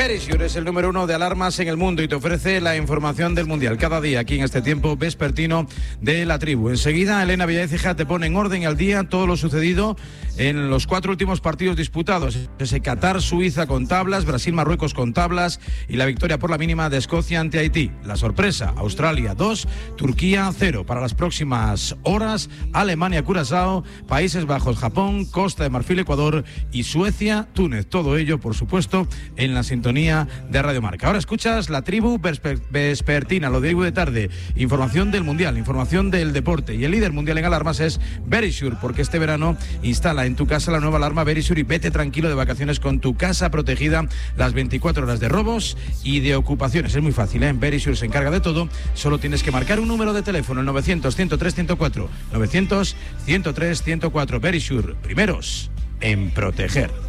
Verisure es el número 1 de alarmas en el mundo y te ofrece la información del Mundial cada día aquí en este tiempo vespertino de la tribu. Enseguida, Elena Villaécija te pone en orden al día todo lo sucedido en los 4 últimos partidos disputados. Ese Qatar-Suiza con tablas, Brasil-Marruecos con tablas y la victoria por la mínima de Escocia ante Haití. La sorpresa, Australia 2, Turquía 0. Para las próximas horas, Alemania-Curazao, Países Bajos, Japón, Costa de Marfil, Ecuador y Suecia-Túnez. Todo ello, por supuesto, en la sintonía de Radio Marca. Ahora escuchas la tribu vespertina, lo digo de tarde. Información del Mundial, información del deporte. Y el líder mundial en alarmas es Verisure, porque este verano instala en tu casa la nueva alarma Verisure y vete tranquilo de vacaciones con tu casa protegida las 24 horas de robos y de ocupaciones. Es muy fácil, ¿eh? Verisure se encarga de todo. Solo tienes que marcar un número de teléfono, el 900-103-104. 900-103-104. Verisure, primeros en proteger.